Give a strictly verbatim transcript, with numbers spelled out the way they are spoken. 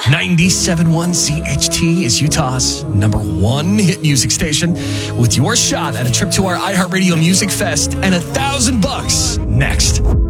ninety-seven point one C H T is Utah's number one hit music station, with your shot at a trip to our iHeartRadio Music Fest and a thousand bucks next.